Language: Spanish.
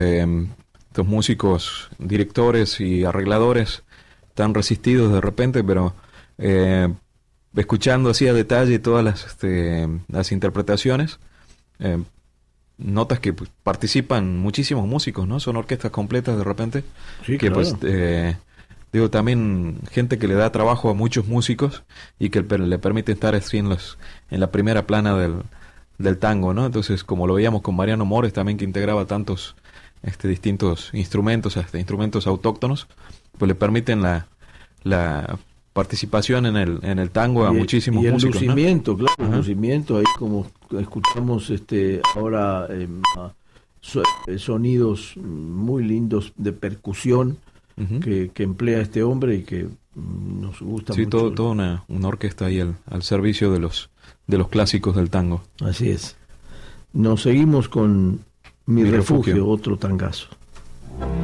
estos músicos, directores y arregladores tan resistidos de repente, pero escuchando así a detalle todas las interpretaciones, eh, notas que pues, participan muchísimos músicos, ¿no? Son orquestas completas de repente, Sí, que claro. pues digo también gente que le da trabajo a muchos músicos y que le permite estar así en la primera plana del tango, ¿no? Entonces, como lo veíamos con Mariano Mores también, que integraba tantos distintos instrumentos, hasta instrumentos autóctonos, pues le permiten la participación en el tango a muchísimos Y el músicos, ¿no? lucimiento, claro, el Ajá. lucimiento, ahí como escuchamos ahora sonidos muy lindos de percusión Ujú. que emplea este hombre y que nos gusta Sí, mucho. toda una orquesta ahí al servicio de los clásicos del tango. Así es. Nos seguimos con Mi Mi Refugio, Refugio. otro tangazo.